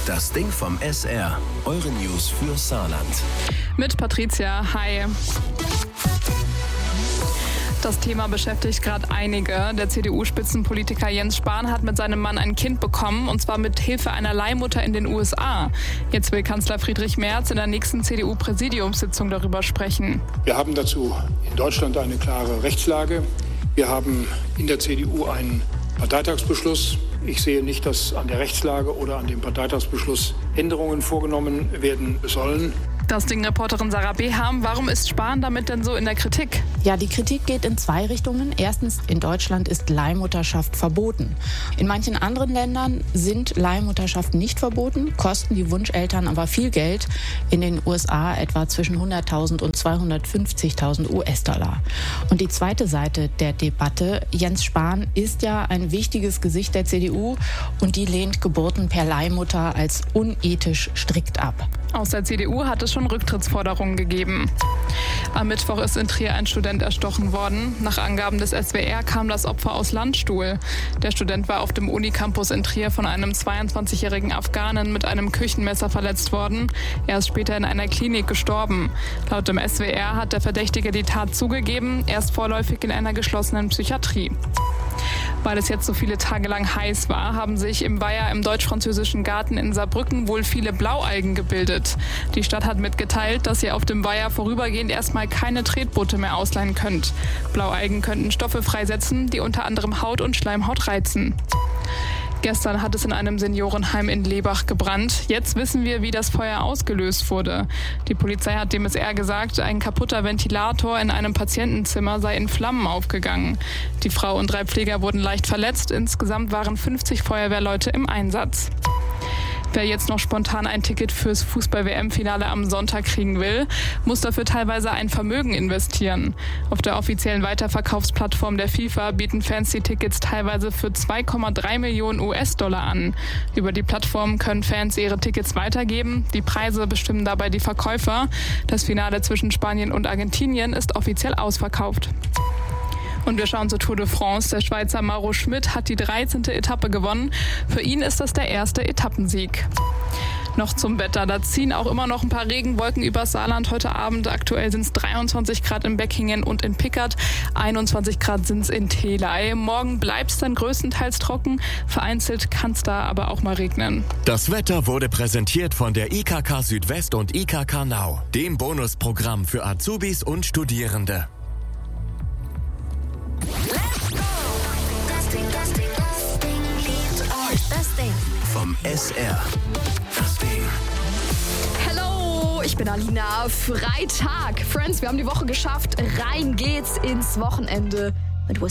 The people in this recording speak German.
Das Ding vom SR. Eure News für Saarland. Mit Patricia, hi. Das Thema beschäftigt gerade einige. Der CDU-Spitzenpolitiker Jens Spahn hat mit seinem Mann ein Kind bekommen, und zwar mit Hilfe einer Leihmutter in den USA. Jetzt will Kanzler Friedrich Merz in der nächsten CDU-Präsidiumssitzung darüber sprechen. Wir haben dazu in Deutschland eine klare Rechtslage. Wir haben in der CDU einen Parteitagsbeschluss. Ich sehe nicht, dass an der Rechtslage oder an dem Parteitagsbeschluss Änderungen vorgenommen werden sollen. Das Ding-Reporterin Sarah Beham, warum ist Spahn damit denn so in der Kritik? Ja, die Kritik geht in zwei Richtungen. Erstens, in Deutschland ist Leihmutterschaft verboten. In manchen anderen Ländern sind Leihmutterschaften nicht verboten, kosten die Wunscheltern aber viel Geld. In den USA etwa zwischen 100.000 und 250.000 US-Dollar. Und die zweite Seite der Debatte, Jens Spahn ist ja ein wichtiges Gesicht der CDU und die lehnt Geburten per Leihmutter als unethisch strikt ab. Aus der CDU hat es schon Rücktrittsforderungen gegeben. Am Mittwoch ist in Trier ein Student erstochen worden. Nach Angaben des SWR kam das Opfer aus Landstuhl. Der Student war auf dem Unicampus in Trier von einem 22-jährigen Afghanen mit einem Küchenmesser verletzt worden. Er ist später in einer Klinik gestorben. Laut dem SWR hat der Verdächtige die Tat zugegeben, er ist vorläufig in einer geschlossenen Psychiatrie. Weil es jetzt so viele Tage lang heiß war, haben sich im Weiher im deutsch-französischen Garten in Saarbrücken wohl viele Blaualgen gebildet. Die Stadt hat mitgeteilt, dass ihr auf dem Weiher vorübergehend erstmal keine Tretboote mehr ausleihen könnt. Blaualgen könnten Stoffe freisetzen, die unter anderem Haut und Schleimhaut reizen. Gestern hat es in einem Seniorenheim in Lebach gebrannt. Jetzt wissen wir, wie das Feuer ausgelöst wurde. Die Polizei hat dem SR gesagt, ein kaputter Ventilator in einem Patientenzimmer sei in Flammen aufgegangen. Die Frau und 3 Pfleger wurden leicht verletzt. Insgesamt waren 50 Feuerwehrleute im Einsatz. Wer jetzt noch spontan ein Ticket fürs Fußball-WM-Finale am Sonntag kriegen will, muss dafür teilweise ein Vermögen investieren. Auf der offiziellen Weiterverkaufsplattform der FIFA bieten Fans die Tickets teilweise für 2,3 Millionen US-Dollar an. Über die Plattform können Fans ihre Tickets weitergeben. Die Preise bestimmen dabei die Verkäufer. Das Finale zwischen Spanien und Argentinien ist offiziell ausverkauft. Und wir schauen zur Tour de France. Der Schweizer Mauro Schmid hat die 13. Etappe gewonnen. Für ihn ist das der erste Etappensieg. Noch zum Wetter. Da ziehen auch immer noch ein paar Regenwolken über Saarland heute Abend. Aktuell sind es 23 Grad in Beckingen und in Pickert. 21 Grad sind es in Theley. Morgen bleibt es dann größtenteils trocken. Vereinzelt kann es da aber auch mal regnen. Das Wetter wurde präsentiert von der IKK Südwest und IKK Now, dem Bonusprogramm für Azubis und Studierende. Das Ding Vom SR. Das Ding. Hello, ich bin Alina. Freitag. Friends, wir haben die Woche geschafft. Rein geht's ins Wochenende.